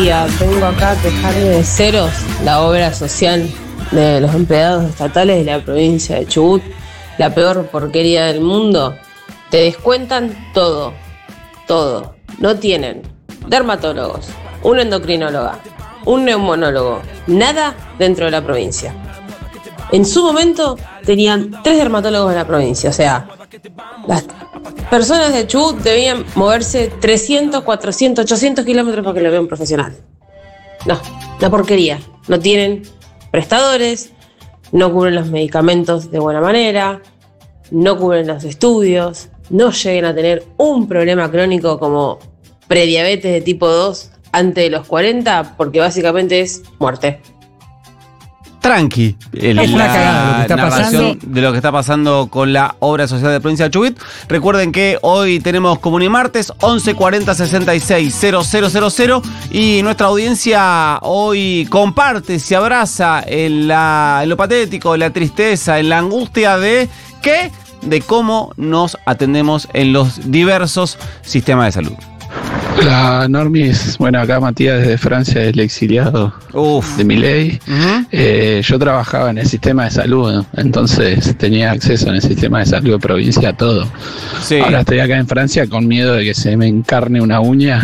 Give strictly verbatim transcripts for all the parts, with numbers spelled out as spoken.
día. Vengo acá a quejarme de ceros la obra social de los empleados estatales de la provincia de Chubut, la peor porquería del mundo. Te descuentan todo, todo. No tienen dermatólogos, una endocrinóloga, un neumonólogo, nada dentro de la provincia. En su momento tenían tres dermatólogos en la provincia, o sea, las personas de Chubut debían moverse trescientos, cuatrocientos, ochocientos kilómetros para que lo vean un profesional. No, una porquería. No tienen prestadores, no cubren los medicamentos de buena manera, no cubren los estudios, no lleguen a tener un problema crónico como prediabetes de tipo dos antes de los cuarenta, porque básicamente es muerte. Tranqui, el, Es una la cagada lo que está narración pasando. de lo que está pasando con la obra social de la provincia de Chubut. Recuerden que hoy tenemos Comunimartes once cuarenta sesenta y seis cero cero cero cero y nuestra audiencia hoy comparte, se abraza en, la, en lo patético, en la tristeza, en la angustia de ¿qué? De cómo nos atendemos en los diversos sistemas de salud. La Normis, bueno, acá Matías desde Francia, el exiliado Uf. de Milei. Uh-huh. Eh, yo trabajaba en el sistema de salud, ¿no? Entonces tenía acceso en el sistema de salud de provincia a todo. Sí. Ahora estoy acá en Francia con miedo de que se me encarne una uña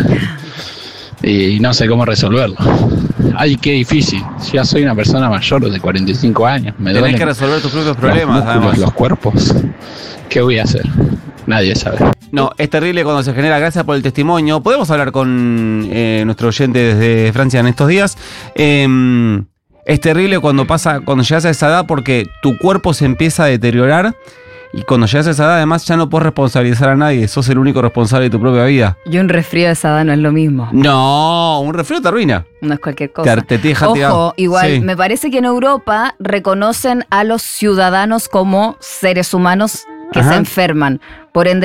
y no sé cómo resolverlo. Ay, qué difícil. Ya soy una persona mayor de cuarenta y cinco años. Me Tenés duelen que resolver tus propios problemas, los músculos, además. los cuerpos. ¿Qué voy a hacer? Nadie sabe. No, es terrible cuando se genera. Gracias por el testimonio. Podemos hablar con eh, nuestro oyente desde Francia en estos días. Eh, es terrible cuando pasa, cuando llegas a esa edad, porque tu cuerpo se empieza a deteriorar y cuando llegas a esa edad, además, ya no puedes responsabilizar a nadie. Sos el único responsable de tu propia vida. Y un resfrío de esa edad no es lo mismo. No, un resfrío te arruina. No es cualquier cosa. Te, te deja Ojo, tirado. igual, Sí. me parece que en Europa reconocen a los ciudadanos como seres humanos que Ajá. se enferman. Por ende,